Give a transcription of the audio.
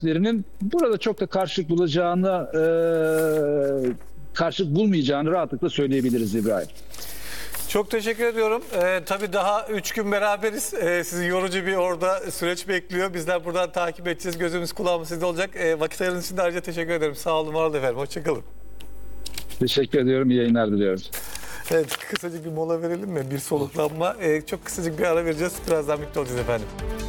taleplerinin burada çok da karşılık bulacağını, karşılık bulmayacağını rahatlıkla söyleyebiliriz İbrahim. Çok teşekkür ediyorum. Tabii daha 3 gün beraberiz. Sizi yorucu bir orada süreç bekliyor. Bizler buradan takip edeceğiz. Gözümüz kulağımız sizde olacak. Vakit ayırdığınız için de ayrıca teşekkür ederim. Sağ olun, var olun efendim. Hoşçakalın. Teşekkür ediyorum. İyi yayınlar diliyorum. Evet, kısacık bir mola verelim mi? Bir soluklanma. Çok kısacık bir ara vereceğiz. Birazdan birlikte olacağız efendim.